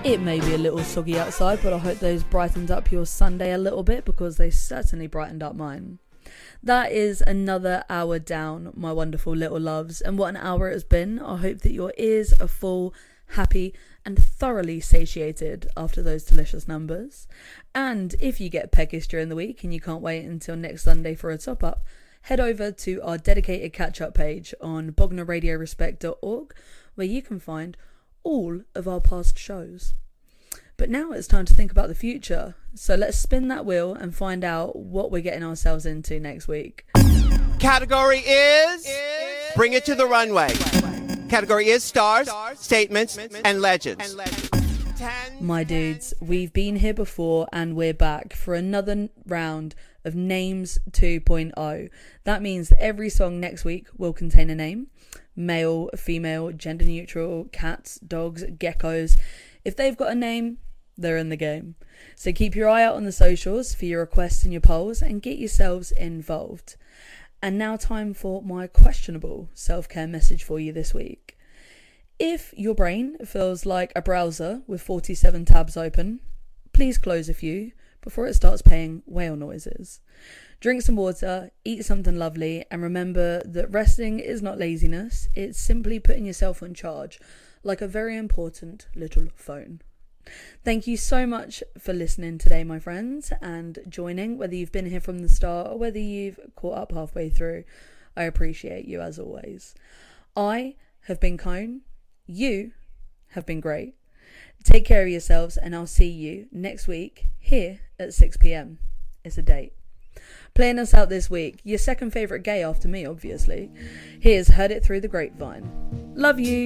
It may be a little soggy outside, but I hope those brightened up your Sunday a little bit, because they certainly brightened up mine. That is another hour down, my wonderful little loves, and what an hour it has been. I hope that your ears are full, happy, and thoroughly satiated after those delicious numbers. And if you get peckish during the week and you can't wait until next Sunday for a top-up, head over to our dedicated catch-up page on bognerradiorespect.org, where you can find all of our past shows. But now it's time to think about the future. So let's spin that wheel and find out what we're getting ourselves into next week. Category is Bring It to the Runway. Category is stars, statements, and legends. My dudes, we've been here before and we're back for another round of Names 2.0. That means that every song next week will contain a name. Male, female, gender neutral, cats, dogs, geckos. If they've got a name, they're in the game. So keep your eye out on the socials for your requests and your polls and get yourselves involved. And now time for my questionable self-care message for you this week. If your brain feels like a browser with 47 tabs open, please close a few before it starts playing whale noises. Drink some water, eat something lovely, and remember that resting is not laziness, it's simply putting yourself on charge, like a very important little phone. Thank you so much for listening today, my friends, and joining, whether you've been here from the start or whether you've caught up halfway through. I appreciate you as always. I have been Cone. You have been great. Take care of yourselves, and I'll see you next week here at 6 p.m. It's a date. Playing us out this week, your second favourite gay after me, obviously. Here's Heard It Through the Grapevine. Love you.